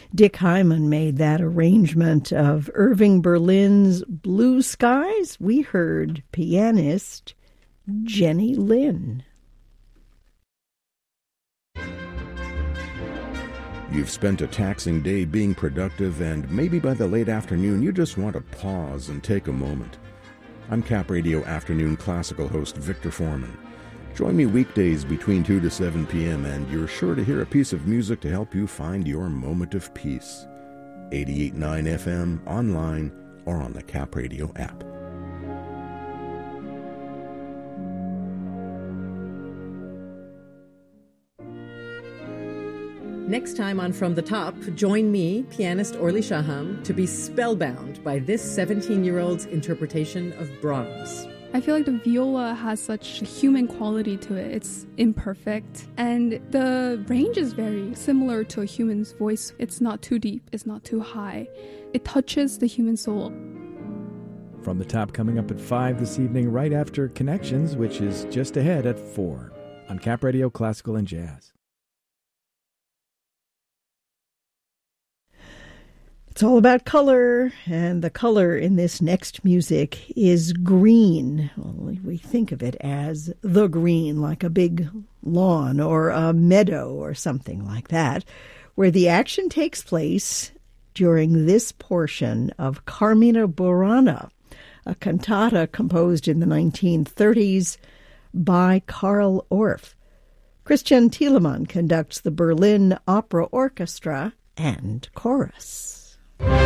Dick Hyman made that arrangement of Irving Berlin's Blue Skies. We heard pianist Jenny Lind. You've spent a taxing day being productive, and maybe by the late afternoon you just want to pause and take a moment. I'm Cap Radio Afternoon Classical host Victor Foreman. Join me weekdays between 2 to 7 p.m. and you're sure to hear a piece of music to help you find your moment of peace. 88.9 FM, online, or on the Cap Radio app. Next time on From the Top, join me, pianist Orly Shaham, to be spellbound by this 17-year-old's interpretation of Brahms. I feel like the viola has such a human quality to it. It's imperfect, and the range is very similar to a human's voice. It's not too deep, it's not too high. It touches the human soul. From the Top coming up at 5 this evening, right after Connections, which is just ahead at 4 on Cap Radio Classical and Jazz. It's all about color, and the color in this next music is green. Well, we think of it as the green, like a big lawn or a meadow or something like that, where the action takes place during this portion of Carmina Burana, a cantata composed in the 1930s by Carl Orff. Christian Thielemann conducts the Berlin Opera Orchestra and chorus.